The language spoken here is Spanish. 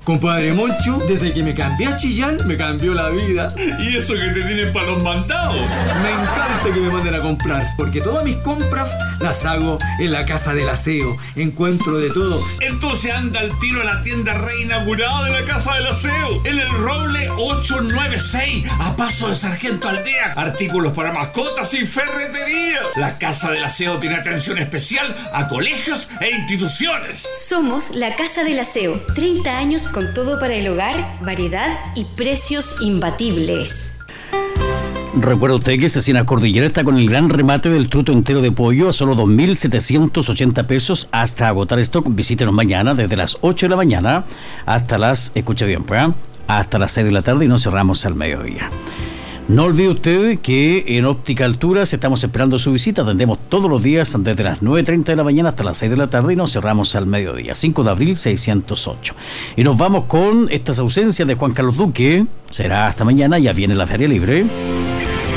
Compadre Moncho, desde que me cambié a Chillán, me cambió la vida. ¿Y eso que te tienen para los mandados? Me encanta que me manden a comprar, porque todas mis compras las hago en la Casa del Aseo. Encuentro de todo. Entonces anda al tiro a la tienda reinaugurada de la Casa del Aseo, en el Roble 896, a paso de Sargento Aldea. Artículos para mascotas y ferretería. La Casa del Aseo tiene atención especial a colegios e instituciones. Somos la Casa del Aseo. 30 años con todo para el hogar, variedad y precios imbatibles. Recuerda usted que Cecina Cordillera está con el gran remate del truto entero de pollo a solo 2.780 pesos hasta agotar stock. Visítenos mañana desde las 8 de la mañana hasta las, escucha bien, pues, hasta las 6 de la tarde y nos cerramos al mediodía. No olvide usted que en Óptica Alturas estamos esperando su visita. Atendemos todos los días desde las 9:30 de la mañana hasta las 6 de la tarde y nos cerramos al mediodía. 5 de abril 608. Y nos vamos con estas ausencias de Juan Carlos Duque. Será hasta mañana, ya viene la Feria Libre.